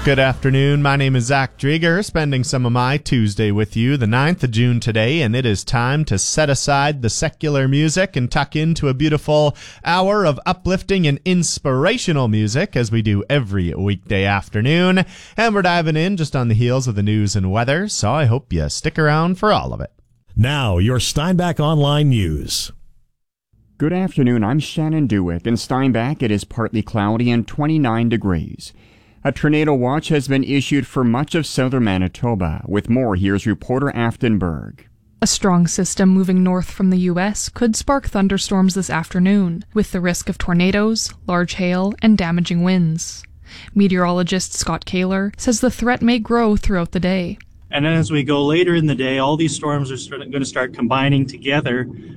Good afternoon. My name is Zach Drieger, spending some of my Tuesday with you, the 9th of June today, and it is time to set aside the secular music and tuck into a beautiful hour of uplifting and inspirational music, as we do every weekday afternoon. And we're diving in just on the heels of the news and weather, so I hope you stick around for all of it. Now, your Steinbach Online News. Good afternoon. I'm Shannon Dewick. In Steinbach, it is partly cloudy and 29 degrees. A tornado watch has been issued for much of southern Manitoba. With more, here's reporter Afton Berg. A strong system moving north from the U.S. could spark thunderstorms this afternoon, with the risk of tornadoes, large hail, and damaging winds. Meteorologist Scott Kaler says the threat may grow throughout the day. And then as we go later in the day, all these storms are going to start combining together